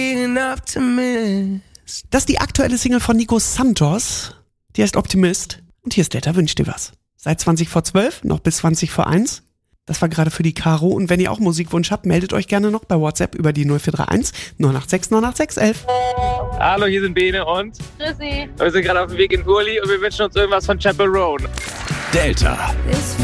Das ist die aktuelle Single von Nico Santos. Die heißt Optimist. Und hier ist Delta wünscht dir was. Seit 20 vor 12, noch bis 20 vor 1. Das war gerade für die Caro. Und wenn ihr auch Musikwunsch habt, meldet euch gerne noch bei WhatsApp über die 0431 986 986 11. Hallo, hier sind Bene und Chrissy. wir sind gerade auf dem Weg in Urli und wir wünschen uns irgendwas von Chapel Roan. Delta.